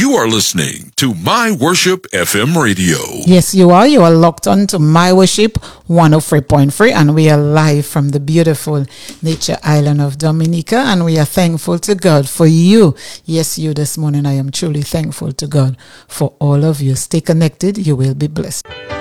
You are listening to My Worship FM Radio. Yes, you are. You are locked on to My Worship 103.3, and we are live from the beautiful nature island of Dominica, and we are thankful to God for you. Yes, you this morning. I am truly thankful to God for all of you. Stay connected. You will be blessed.